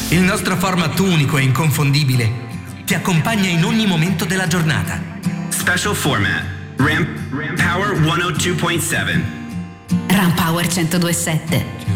Il nostro format unico e inconfondibile ti accompagna in ogni momento della giornata. Special format. Ramp Power 102.7. Ramp Power 102.7.